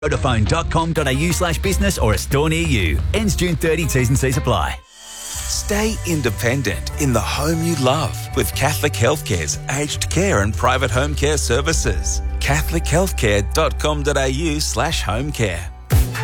Vodafone.com.au/business or a store near you. Ends June 30. T's and C's apply. Stay independent in the home you love with Catholic Healthcare's aged care and private home care services. catholichealthcare.com.au/homecare.